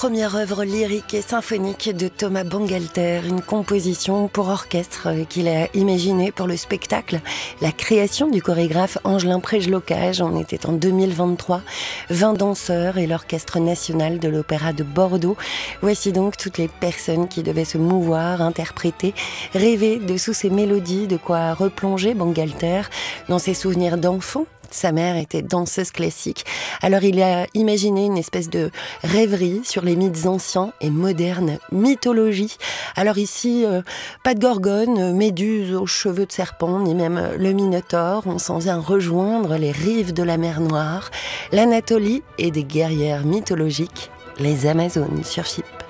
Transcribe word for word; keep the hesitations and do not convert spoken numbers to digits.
Première œuvre lyrique et symphonique de Thomas Bangalter, une composition pour orchestre qu'il a imaginée pour le spectacle. La création du chorégraphe Angelin Prégelocage, on était en deux mille vingt-trois, vingt danseurs et l'Orchestre national de l'Opéra de Bordeaux. Voici donc toutes les personnes qui devaient se mouvoir, interpréter, rêver de sous ces mélodies, de quoi replonger Bangalter dans ses souvenirs d'enfant. Sa mère était danseuse classique, alors il a imaginé une espèce de rêverie sur les mythes anciens et modernes, mythologie. Alors ici, euh, pas de gorgone, méduse aux cheveux de serpent, ni même le Minotaure. On s'en vient rejoindre les rives de la mer Noire, l'Anatolie et des guerrières mythologiques, les Amazones sur F I P.